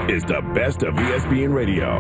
is the best of ESPN Radio.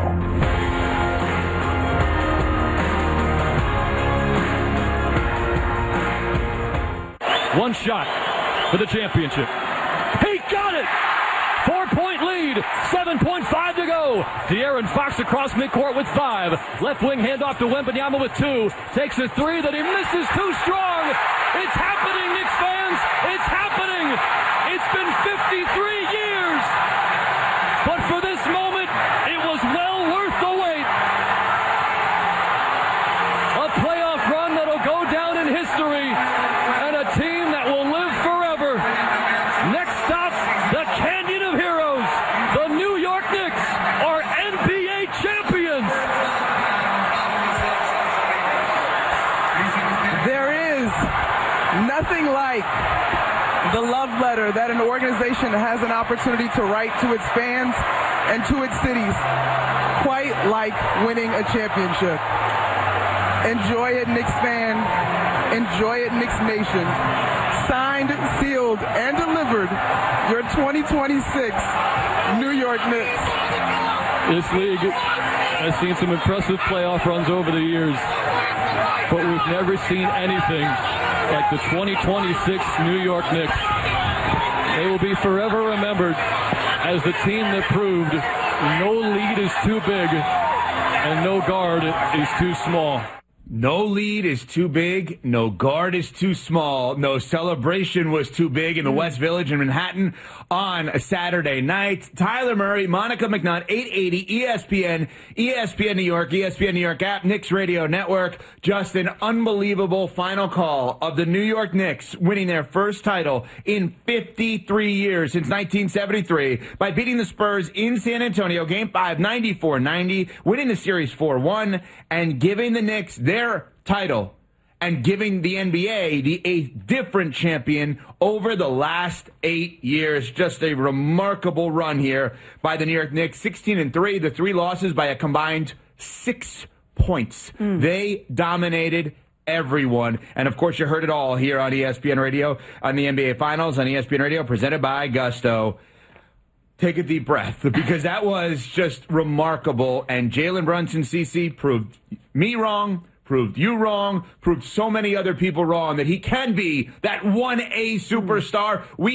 One shot for the championship. He got it! 4-point lead. 7.5 to go. De'Aaron Fox across midcourt with 5. Left wing handoff to Wembanyama with 2. Takes a 3 that he misses too strong. It's happening, Knicks fans. It's happening. It's been 53 years. But for this moment, it was well worth the wait. A playoff run that'll go down in history. And a team that will live forever. Next stop, the Canyon of Heroes. The New York Knicks are NBA champions. There is nothing like the love letter that an organization has an opportunity to write to its fans and to its cities, quite like winning a championship. Enjoy it, Knicks fan. Enjoy it, Knicks Nation. Signed, sealed, and delivered, your 2026 New York Knicks. This league has seen some impressive playoff runs over the years, but we've never seen anything like the 2026 New York Knicks. They will be forever remembered as the team that proved no lead is too big and no guard is too small. No lead is too big, no guard is too small, no celebration was too big in the West Village in Manhattan on a Saturday night. Tyler Murray, Monica McNutt, 880 ESPN, ESPN New York, ESPN New York app, Knicks Radio Network. Just an unbelievable final call of the New York Knicks winning their first title in 53 years since 1973 by beating the Spurs in San Antonio, Game 5, 94-90, winning the series 4-1, and giving the Knicks their title and giving the NBA the 8th different champion over the last 8 years. Just a remarkable run here by the New York Knicks. 16-3, the 3 losses by a combined 6 points. They dominated everyone. And, of course, you heard it all here on ESPN Radio, on the NBA Finals, on ESPN Radio, presented by Gusto. Take a deep breath, because that was just remarkable. And Jalen Brunson, CC, proved me wrong, proved you wrong, proved so many other people wrong that he can be that 1A superstar. We